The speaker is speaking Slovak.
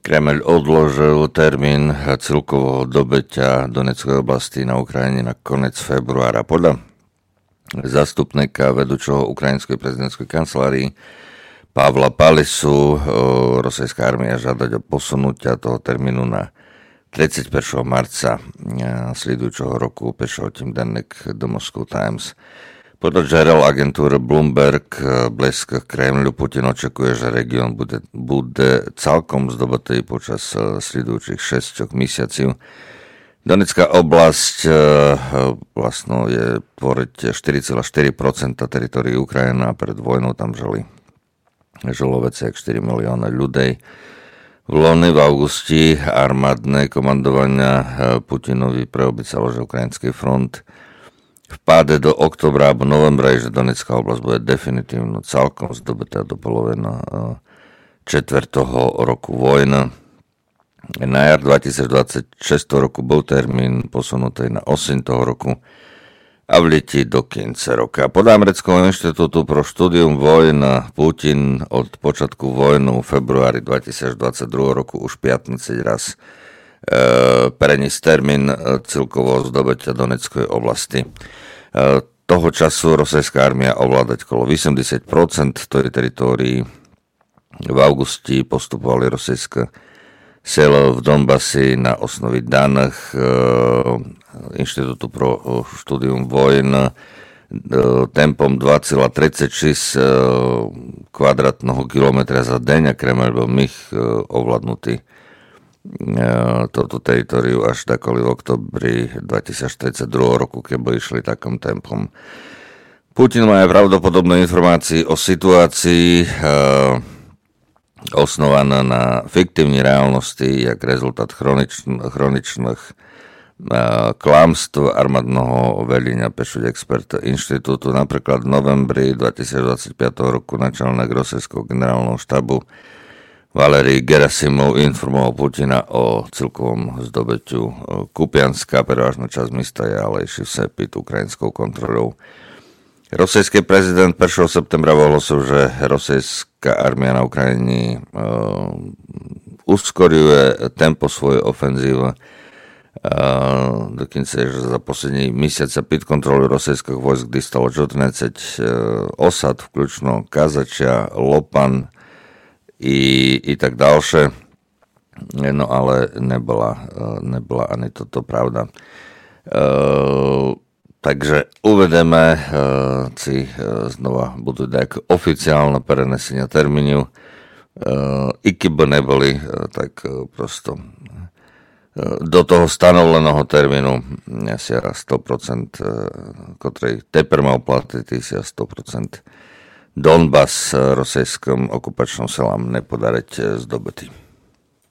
Kremeľ odložil termín celkového dobytia Donetskej oblasti na Ukrajine na konec februára. Podľa zástupníka vedúceho ukrajinskej prezidentskej kancelárii Pavla Palisu rosijská armia žiadať o posunutia toho termínu na 31. marca sledujúceho roku, píše o tým denník The Moscow Times. Podľa žerel agentúry Bloomberg blízko k Kremľu Putin očakuje, že región bude celkom zdobitý počas sledujúcich 6 mesiacov. Donetská oblasť vlastne je tvoriť 4,4% teritórií Ukrajiny a pred vojnou tam žilo viac ako 4 milióny ľudí. V loni v augusti armádne komandovania Putinovi preobecalo, že ukrajinský front vpáde do oktobra alebo novembra, že Donetská oblasť bude definitívno celkom zdobitá do poloviny 4. roku vojny. Na jar 2026 roku bol termín posunutý na 8. roku a v leti do konca roka. Podľa Amerického inštitútu pro štúdium vojen Putin od počiatku vojny v februári 2022 roku už 15 raz preniesť termín celkového zdobytia Donetskej oblasti. Toho času rosijská armia ovládať okolo 80% tej teritórii. V augusti postupovali rosijské sila v Donbasi na osnovi daných Inštitútu pro štúdium vojen tempom 2,36 kvadratného kilometra za deň a Kremľ bol ovládnutý toto teritoriu až takoli v oktobri 2042 roku, keď išli takým tempom. Putin má pravdepodobné informácie o situácii osnované na fiktívnej reálnosti, jak rezultat chroničných klamstv armádneho velenia, píšu expert inštitútu. Napríklad v novembri 2025 roku načelník rosijského generálneho štábu Valerij Gerasimov informoval Putina o celkovom zdobytiu Kupianska, prevažná časť mesta je ale ešte pod ukrajinskou kontrolou. Rosijský prezident 1. septembra ohlasil, že rosijská armia na Ukrajine uskoruje tempo svojej ofenzívy. Dokonca, že za poslední mesiac sa pod kontrolou rosijských vojsk dostalo 14 osad, vključno Kazačia, Lopan i tak ďalšie. No ale nebola ani toto pravda. Takže uvedeme si znova budú nejaké oficiálne prenesenia termínu. I keby neboli, tak prosto do toho stanoveného termínu si 100%, ktorý teper mal platiť, si 100% Donbas rosijskom okupačnom silám nepodariť zdobitý.